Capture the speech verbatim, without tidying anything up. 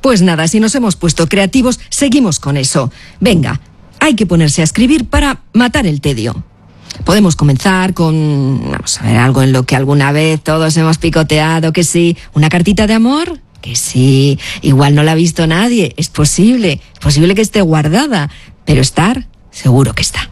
Pues nada, si nos hemos puesto creativos, seguimos con eso. Venga, hay que ponerse a escribir para matar el tedio. Podemos comenzar con, vamos a ver, algo en lo que alguna vez todos hemos picoteado, que sí, una cartita de amor, que sí, igual no la ha visto nadie, es posible, es posible que esté guardada, pero estar, seguro que está.